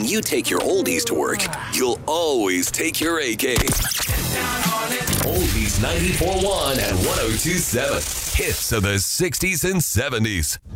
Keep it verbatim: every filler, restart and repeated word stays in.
you take your oldies to work, you'll always take your A K. Oldies ninety-four point one and one oh two point seven. Hits of the sixties and seventies.